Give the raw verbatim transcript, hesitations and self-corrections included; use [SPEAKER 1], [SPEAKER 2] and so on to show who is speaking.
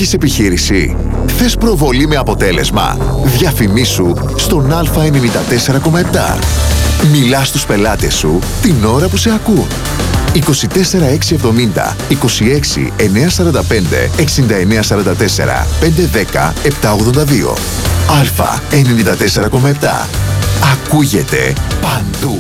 [SPEAKER 1] Έχεις επιχείρηση? Θες προβολή με αποτέλεσμα? Διαφημίσου στον Α ενενήντα τέσσερα κόμμα επτά. Μιλάς στους πελάτες σου την ώρα που σε ακούν. είκοσι τέσσερα έξι εβδομήντα, είκοσι έξι εννιακόσια σαράντα πέντε, εξήντα εννέα σαράντα τέσσερα, πεντακόσια δέκα, επτακόσια ογδόντα δύο. Α ενενήντα τέσσερα κόμμα επτά. Ακούγεται παντού.